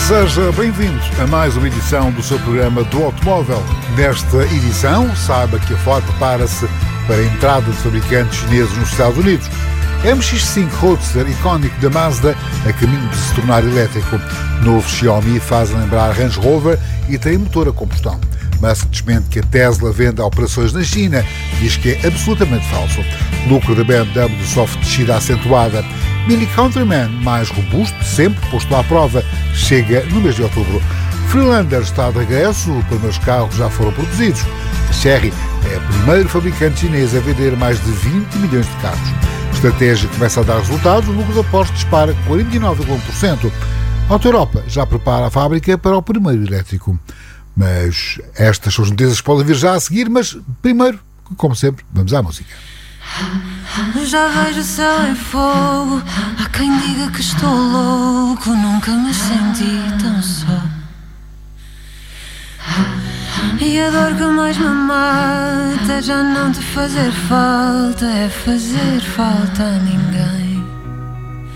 Seja bem-vindo a mais uma edição do seu programa do automóvel. Nesta edição, saiba que a Ford prepara-se para a entrada de fabricantes chineses nos Estados Unidos. MX-5 Roadster icónico da Mazda a caminho de se tornar elétrico. Novo Xiaomi faz lembrar Range Rover e tem motor a combustão. Musk desmente que a Tesla vende operações na China, diz que é absolutamente falso. Lucro da BMW sofre descida acentuada. Mini Countryman, mais robusto, sempre posto à prova, chega no mês de outubro. Freelander está de regresso, os primeiros carros já foram produzidos. A Chery é o primeiro fabricante chinês a vender mais de 20 milhões de carros. A estratégia começa a dar resultados, o lucro da Porsche dispara 49,1%. A Auto Europa já prepara a fábrica para o primeiro elétrico. Mas estas são as notícias que podem vir já a seguir, mas primeiro, como sempre, vamos à música. Já vejo o céu em fogo, há quem diga que estou louco, nunca me senti tão só. E a dor que mais me mata é já não te fazer falta, é fazer falta a ninguém.